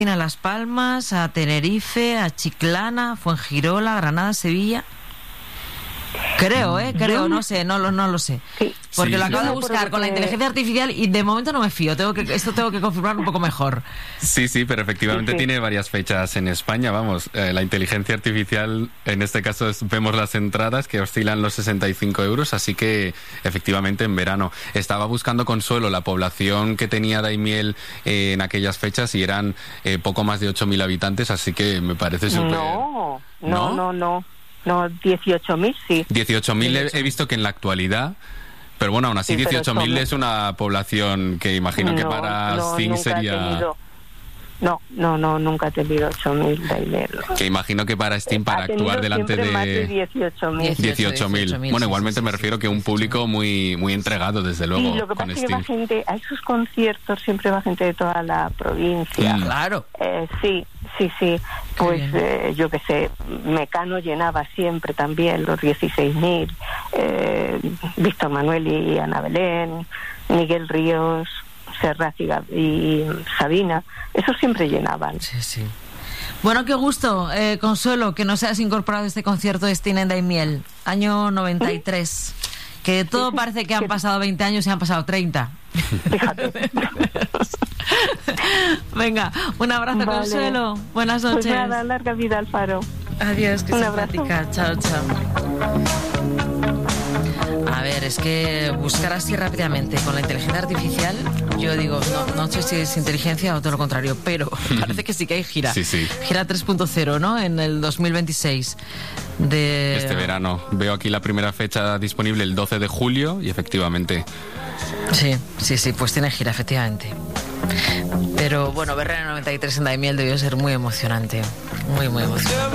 a Las Palmas, a Tenerife, a Chiclana, Fuengirola, Granada, Sevilla. Creo, no sé, no lo sé. Sí. Porque Sí, lo sí. acabo de buscar con la inteligencia artificial y de momento no me fío. Esto tengo que confirmar un poco mejor. Sí, pero efectivamente Sí. tiene varias fechas en España, vamos. La inteligencia artificial, en este caso vemos las entradas que oscilan los 65 euros, así que efectivamente en verano. Estaba buscando, Consuelo, la población que tenía Daimiel en aquellas fechas y eran poco más de 8.000 habitantes, así que me parece súper... No, 18.000 sí. 18.000 he visto que en la actualidad... Pero bueno, aún así Sí, pero 18.000 es una población que imagino que para Sting sería... No, nunca he tenido 8.000 Daimiel. Que imagino que para Steam, para actuar delante de... Más de 18.000. 18.000. Bueno, igualmente me refiero que un público muy entregado, desde luego, Y lo que con pasa es que va Steam. gente, a esos conciertos siempre va gente de toda la provincia. Claro. Sí. Pues yo qué sé, Mecano llenaba siempre también los 16.000. Víctor Manuel y Ana Belén, Miguel Ríos, Serrat y Sabina, esos siempre llenaban. Sí. Bueno, qué gusto, Consuelo, que nos hayas incorporado a este concierto de Sting en Daimiel, año 93. Que todo parece que han pasado 20 años y han pasado 30. Fíjate. Venga, un abrazo, Vale. Consuelo. Buenas noches. Pues nada, larga vida al Faro. Adiós, que Un simpática. Chao. A ver, es que buscar así rápidamente con la inteligencia artificial, yo digo, no sé si es inteligencia o todo lo contrario, pero parece que sí que hay gira. Sí. Gira 3.0, ¿no? En el 2026. De... Este verano. Veo aquí la primera fecha disponible el 12 de julio y efectivamente... Sí, pues tiene gira, efectivamente. Pero bueno, verla en el 93 en Daimiel debió ser muy emocionante. Muy emocionante.